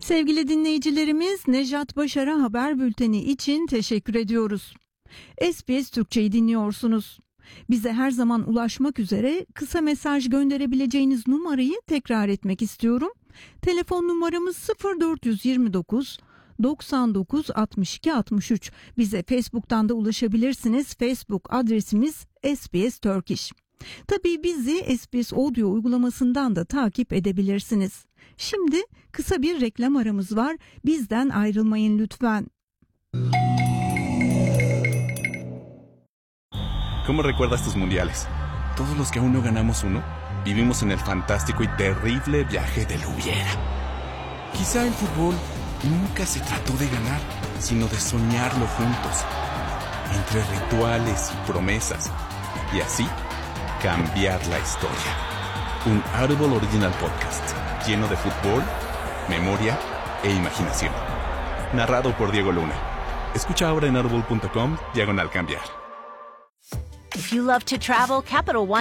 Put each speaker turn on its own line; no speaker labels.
Sevgili dinleyicilerimiz, Nejat Başar'a haber bülteni için teşekkür ediyoruz. SBS Türkçe'yi dinliyorsunuz. Bize her zaman ulaşmak üzere kısa mesaj gönderebileceğiniz numarayı tekrar etmek istiyorum. Telefon numaramız 0429 99 62 63. Bize Facebook'tan da ulaşabilirsiniz. Facebook adresimiz SBS Turkish. Tabii bizi SBS Audio uygulamasından da takip edebilirsiniz. Şimdi kısa bir reklam aramız var. Bizden ayrılmayın lütfen.
¿Cómo recuerdas tus mundiales? Todos los que aún no ganamos uno, vivimos en el fantástico y terrible viaje del hubiera. Quizá el fútbol nunca se trató de ganar, sino de soñarlo juntos, entre rituales y promesas, y así cambiar la historia. Un Audible Original Podcast, lleno de fútbol, memoria e imaginación. Narrado por Diego Luna. Escucha ahora en audible.com/cambiar.
If you love to travel, Capital One